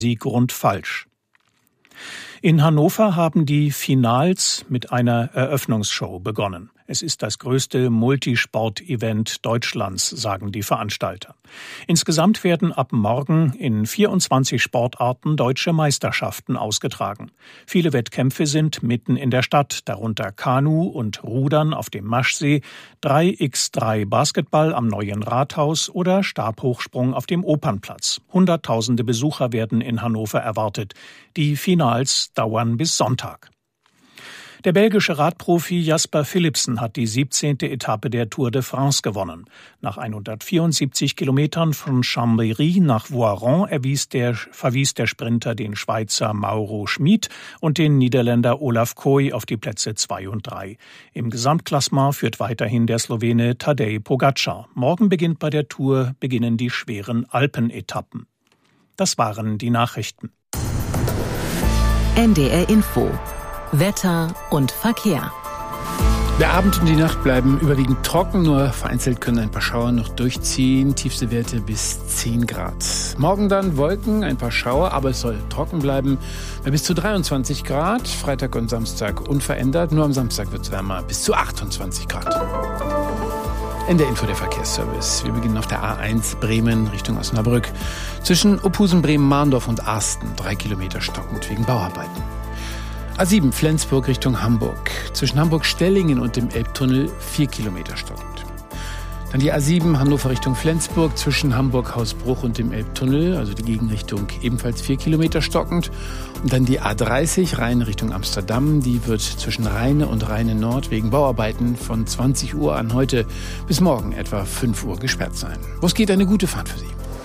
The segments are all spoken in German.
Sieggrund falsch. In Hannover haben die Finals mit einer Eröffnungsshow begonnen. Es ist das größte Multisport-Event Deutschlands, sagen die Veranstalter. Insgesamt werden ab morgen in 24 Sportarten deutsche Meisterschaften ausgetragen. Viele Wettkämpfe sind mitten in der Stadt, darunter Kanu und Rudern auf dem Maschsee, 3x3 Basketball am Neuen Rathaus oder Stabhochsprung auf dem Opernplatz. Hunderttausende Besucher werden in Hannover erwartet. Die Finals dauern bis Sonntag. Der belgische Radprofi Jasper Philipsen hat die 17. Etappe der Tour de France gewonnen. Nach 174 Kilometern von Chambéry nach Voiron verwies der Sprinter den Schweizer Mauro Schmid und den Niederländer Olaf Kooi auf die Plätze 2 und 3. Im Gesamtklassement führt weiterhin der Slowene Tadej Pogačar. Morgen beginnen die schweren Alpenetappen. Das waren die Nachrichten. NDR Info. Wetter und Verkehr. Der Abend und die Nacht bleiben überwiegend trocken, nur vereinzelt können ein paar Schauer noch durchziehen. Tiefste Werte bis 10 Grad. Morgen dann Wolken, ein paar Schauer, aber es soll trocken bleiben. Bei bis zu 23 Grad. Freitag und Samstag unverändert, nur am Samstag wird es wärmer, bis zu 28 Grad. NDR Info, der Verkehrsservice. Wir beginnen auf der A1 Bremen Richtung Osnabrück. Zwischen Ophusen, Bremen, Mahndorf und Arsten 3 Kilometer stockend wegen Bauarbeiten. A7 Flensburg Richtung Hamburg. Zwischen Hamburg-Stellingen und dem Elbtunnel 4 Kilometer stockend. Dann die A7 Hannover Richtung Flensburg. Zwischen Hamburg-Hausbruch und dem Elbtunnel, also die Gegenrichtung, ebenfalls 4 Kilometer stockend. Und dann die A30 Rhein Richtung Amsterdam. Die wird zwischen Rheine und Rheine Nord wegen Bauarbeiten von 20 Uhr an heute bis morgen etwa 5 Uhr gesperrt sein. Wo es geht, eine gute Fahrt für Sie.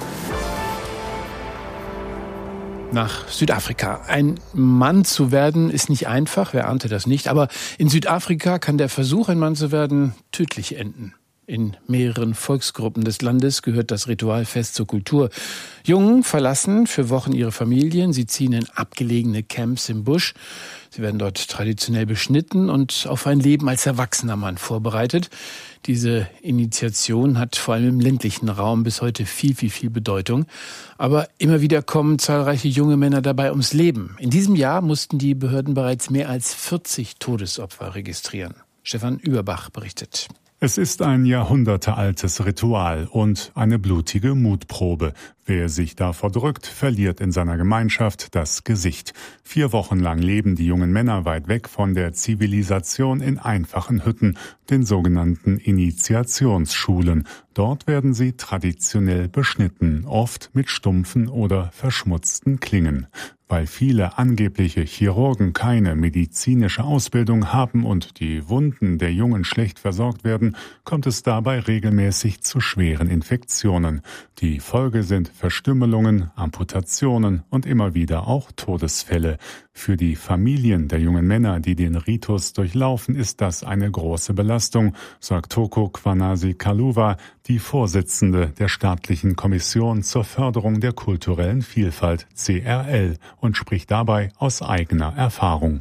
Nach Südafrika. Ein Mann zu werden ist nicht einfach, wer ahnte das nicht, aber in Südafrika kann der Versuch, ein Mann zu werden, tödlich enden. In mehreren Volksgruppen des Landes gehört das Ritualfest zur Kultur. Jungen verlassen für Wochen ihre Familien, sie ziehen in abgelegene Camps im Busch. Sie werden dort traditionell beschnitten und auf ein Leben als erwachsener Mann vorbereitet. Diese Initiation hat vor allem im ländlichen Raum bis heute viel Bedeutung. Aber immer wieder kommen zahlreiche junge Männer dabei ums Leben. In diesem Jahr mussten die Behörden bereits mehr als 40 Todesopfer registrieren. Stefan Überbach berichtet. Es ist ein jahrhundertealtes Ritual und eine blutige Mutprobe. Wer sich davor drückt, verliert in seiner Gemeinschaft das Gesicht. 4 Wochen lang leben die jungen Männer weit weg von der Zivilisation in einfachen Hütten, den sogenannten Initiationsschulen. Dort werden sie traditionell beschnitten, oft mit stumpfen oder verschmutzten Klingen. Weil viele angebliche Chirurgen keine medizinische Ausbildung haben und die Wunden der Jungen schlecht versorgt werden, kommt es dabei regelmäßig zu schweren Infektionen. Die Folge sind Verstümmelungen, Amputationen und immer wieder auch Todesfälle. Für die Familien der jungen Männer, die den Ritus durchlaufen, ist das eine große Belastung, sagt Toko Kwanasi Kaluwa, die Vorsitzende der staatlichen Kommission zur Förderung der kulturellen Vielfalt, CRL, und spricht dabei aus eigener Erfahrung.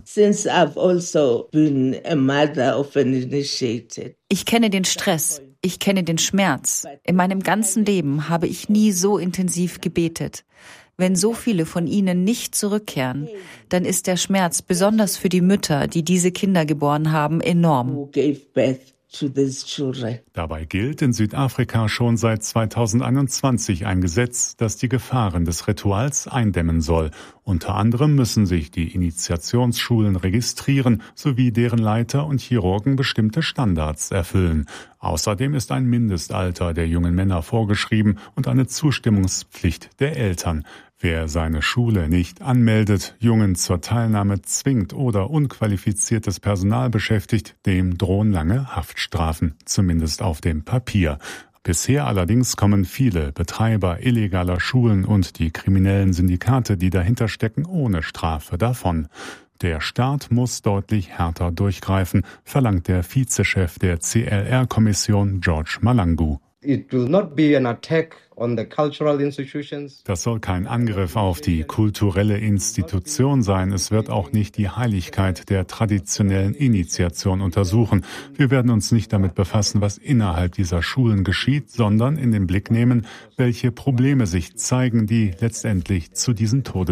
Ich kenne den Stress, ich kenne den Schmerz. In meinem ganzen Leben habe ich nie so intensiv gebetet. Wenn so viele von ihnen nicht zurückkehren, dann ist der Schmerz, besonders für die Mütter, die diese Kinder geboren haben, enorm. Dabei gilt in Südafrika schon seit 2021 ein Gesetz, das die Gefahren des Rituals eindämmen soll. Unter anderem müssen sich die Initiationsschulen registrieren, sowie deren Leiter und Chirurgen bestimmte Standards erfüllen. Außerdem ist ein Mindestalter der jungen Männer vorgeschrieben und eine Zustimmungspflicht der Eltern. Wer seine Schule nicht anmeldet, Jungen zur Teilnahme zwingt oder unqualifiziertes Personal beschäftigt, dem drohen lange Haftstrafen, zumindest auf dem Papier. Bisher allerdings kommen viele Betreiber illegaler Schulen und die kriminellen Syndikate, die dahinter stecken, ohne Strafe davon. Der Staat muss deutlich härter durchgreifen, verlangt der Vizechef der CLR-Kommission George Malangu. Das soll kein Angriff auf die kulturelle Institution sein. Es wird auch nicht die Heiligkeit der traditionellen Initiation untersuchen. Wir werden uns nicht damit befassen, was innerhalb dieser Schulen geschieht, sondern in den Blick nehmen, welche Probleme sich zeigen, die letztendlich zu diesen